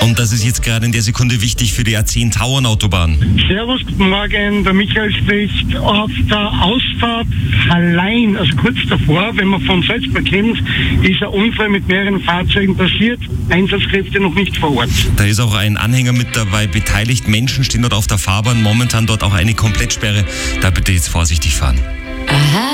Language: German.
Und das ist jetzt gerade in der Sekunde wichtig für die A10 Tauernautobahn. Servus, guten Morgen, der Michael spricht. Auf der Ausfahrt allein, also kurz davor, wenn man von Salzburg kommt, ist ein Unfall mit mehreren Fahrzeugen passiert. Einsatzkräfte noch nicht vor Ort. Da ist auch ein Anhänger mit dabei beteiligt. Menschen stehen dort auf der Fahrbahn, momentan dort auch eine Komplettsperre. Da bitte jetzt vorsichtig fahren. Aha.